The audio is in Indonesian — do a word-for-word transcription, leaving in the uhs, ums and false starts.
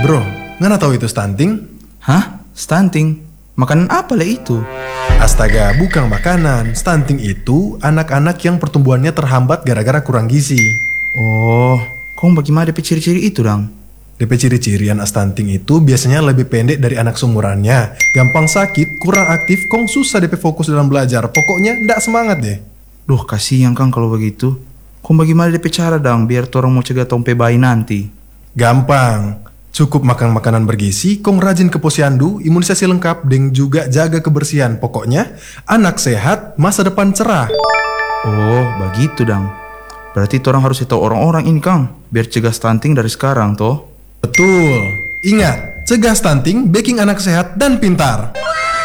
Bro, ngana tahu itu stunting? Hah? Stunting? Makanan apa lah itu? Astaga, bukan makanan. Stunting itu anak-anak yang pertumbuhannya terhambat gara-gara kurang gizi. Oh, kong bagaimana D P ciri-ciri itu, Dang? D P ciri-cirian stunting itu biasanya lebih pendek dari anak seumurannya. Gampang sakit, kurang aktif, kong susah D P fokus dalam belajar. Pokoknya ndak semangat deh. Duh, kasihan Kang kalau begitu. Kong bagaimana D P cara, Dang, biar torang mau cegah tompe bayi nanti? Gampang. Cukup makan makanan bergizi, kong rajin ke posyandu, imunisasi lengkap, dan juga jaga kebersihan. Pokoknya, anak sehat, masa depan cerah. Oh, begitu, Dang. Berarti torang harus tahu orang-orang ini, Kang, biar cegah stunting dari sekarang, toh? Betul. Ingat, cegah stunting, baking anak sehat dan pintar.